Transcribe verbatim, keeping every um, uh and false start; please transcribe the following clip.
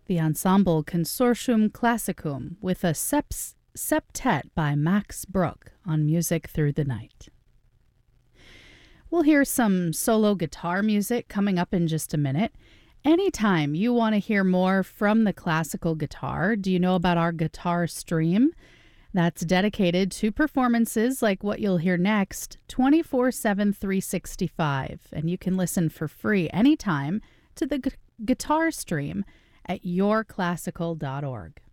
the ensemble Consortium Classicum with a seps- septet by Max Bruch on Music Through the Night. We'll hear some solo guitar music coming up in just a minute. Anytime you want to hear more from the classical guitar, do you know about our guitar stream? That's dedicated to performances like what you'll hear next, twenty-four seven, three sixty-five. And you can listen for free anytime to the gu- guitar stream at your classical dot org.